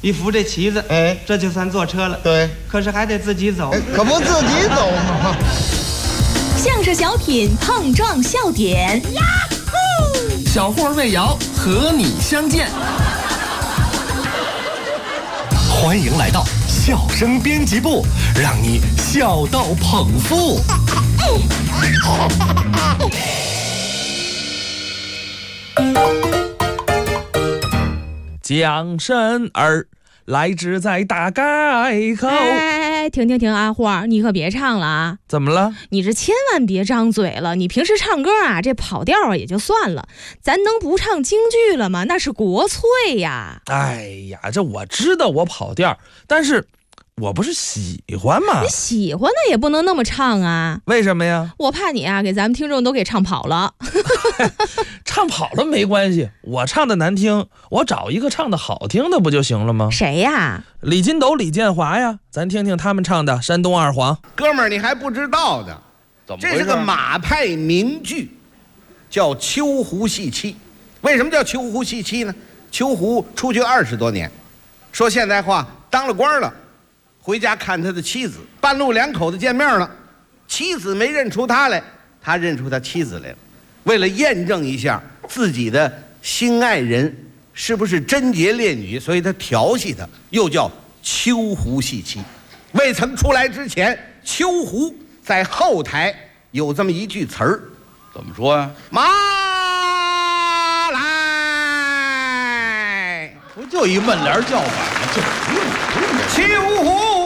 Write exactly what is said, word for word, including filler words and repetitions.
一扶这旗子，哎，这就算坐车了。 对， 可是还得自己走， 可不自己走吗？ 相声小品碰撞笑点，呀呼！小霍魏瑶和你相见，欢迎来到笑声编辑部，让你笑到捧腹。 将身儿来之在大街口。 哎，停停停，阿花，你可别唱了啊！ 怎么了？ 你这千万别张嘴了。你平时唱歌啊，这跑调啊也就算了，咱能不唱京剧了吗？那是国粹呀！ 哎呀，这我知道我跑调，但是我不是喜欢吗？ 你喜欢的也不能那么唱啊！ 为什么呀？ 我怕你啊，给咱们听众都给唱跑了。 唱跑了没关系，我唱的难听，我找一个唱的好听的不就行了吗？ 谁呀？ 李金斗、李建华呀，咱听听他们唱的《山东二黄》。 哥们儿，你还不知道的，怎么这是个马派名剧，叫《秋胡戏妻》。为什么叫秋胡戏妻呢？秋胡出去二十多年，说现代话，当了官了。回家看他的妻子，半路两口子见面了，妻子没认出他来，他认出他妻子来了。为了验证一下自己的心爱人是不是贞洁烈女，所以他调戏他，又叫秋胡戏妻。未曾出来之前，秋胡在后台有这么一句词儿， 怎么说呀？ 马来， 不就一闷帘叫板吗？这不用，不用。 秋胡